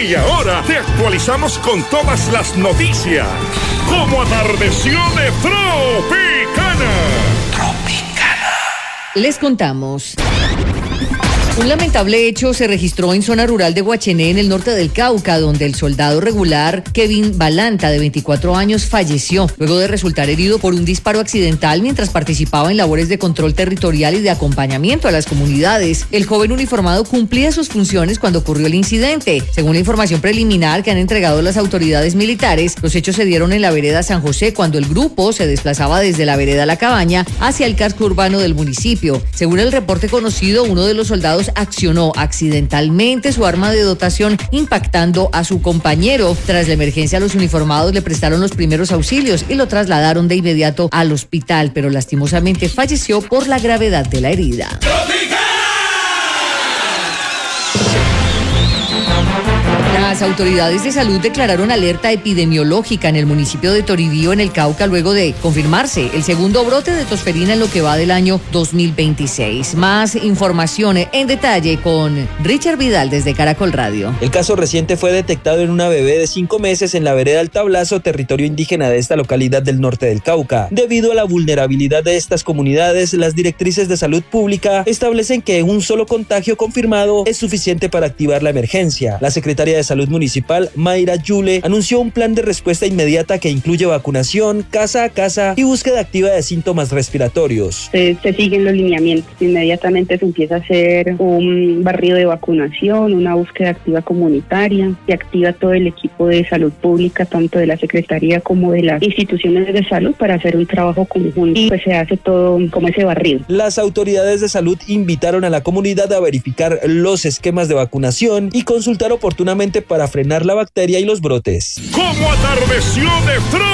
Y ahora te actualizamos con todas las noticias. Como atardeció de Tropicana. Les contamos. Un lamentable hecho se registró en zona rural de Guachené, en el norte del Cauca, donde el soldado regular Kevin Balanta, de 24 años, falleció luego de resultar herido por un disparo accidental mientras participaba en labores de control territorial y de acompañamiento a las comunidades. El joven uniformado cumplía sus funciones cuando ocurrió el incidente. Según la información preliminar que han entregado las autoridades militares, los hechos se dieron en la vereda San José cuando el grupo se desplazaba desde la vereda La Cabaña hacia el casco urbano del municipio. Según el reporte conocido, uno de los soldados accionó accidentalmente su arma de dotación impactando a su compañero. Tras la emergencia, los uniformados le prestaron los primeros auxilios y lo trasladaron de inmediato al hospital, pero lastimosamente falleció por la gravedad de la herida. Las autoridades de salud declararon alerta epidemiológica en el municipio de Toribío, en el Cauca, luego de confirmarse el segundo brote de tosferina en lo que va del año 2026. Más información en detalle con Richard Vidal desde Caracol Radio. El caso reciente fue detectado en una bebé de 5 meses en la vereda El Tablazo, territorio indígena de esta localidad del norte del Cauca. Debido a la vulnerabilidad de estas comunidades, las directrices de salud pública establecen que un solo contagio confirmado es suficiente para activar la emergencia. La secretaria de Salud Municipal, Mayra Yule, anunció un plan de respuesta inmediata que incluye vacunación, casa a casa y búsqueda activa de síntomas respiratorios. Se siguen los lineamientos. Inmediatamente se empieza a hacer un barrido de vacunación, una búsqueda activa comunitaria, se activa todo el equipo de salud pública, tanto de la Secretaría como de las instituciones de salud, para hacer un trabajo conjunto y pues se hace todo como ese barrido. Las autoridades de salud invitaron a la comunidad a verificar los esquemas de vacunación y consultar oportunamente para frenar la bacteria y los brotes. Como atardeció de